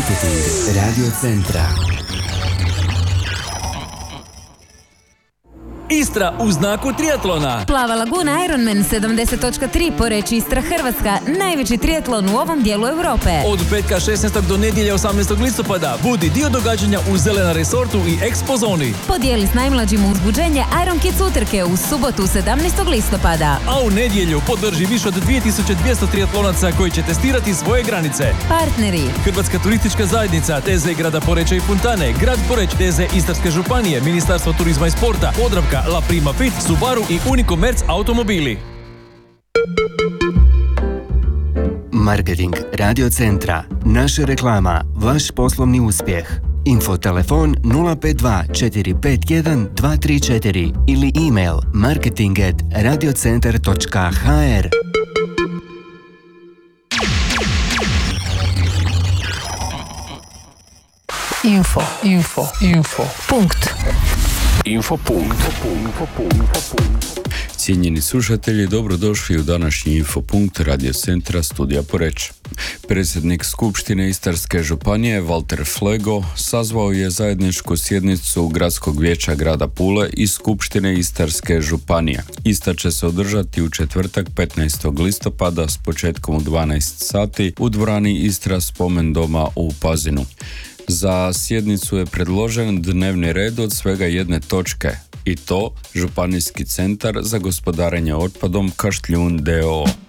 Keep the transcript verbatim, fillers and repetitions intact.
Marketing Radio Centra. Istra u znaku triatlona. Plava laguna Ironman sedamdeset točka tri Poreč Istra Hrvatska, najveći triatlon u ovom dijelu Europe. Od petka šesnaestog do nedjelje osamnaestog listopada budi dio događanja u Zelena resortu i Expo zoni. Podijeli s najmlađim uzbuđenje Iron Kids utrke u subotu sedamnaestog listopada. A u nedjelju podrži više od dvije tisuće dvjesto triatlonaca koji će testirati svoje granice. Partneri: Hrvatska turistička zajednica, T Z grada Poreča i Puntane, grad Poreč, T Z Istarske županije, Ministarstvo turizma i sporta, Podravka, La Prima Fit, Subaru i Unicommerc automobili. Marketing Radio Centra. Naša reklama, vaš poslovni uspjeh. Info telefon nula pet dva četiri pet jedan dva tri četiri ili email marketing at radiocentar točka h r. Info, info, info. Punkt. Info punkt. Cijenjeni slušatelji, dobrodošli u današnji Infopunkt Radio Centra studija Poreč. Predsjednik Skupštine Istarske županije Valter Flego sazvao je zajedničku sjednicu Gradskog vijeća grada Pule i Skupštine Istarske županije. Ista će se održati u četvrtak petnaestog listopada s početkom u dvanaest sati u dvorani Istra Spomen doma u Pazinu. Za sjednicu je predložen dnevni red od svega jedne točke, i to Županijski centar za gospodarenje otpadom Kaštljun d o o.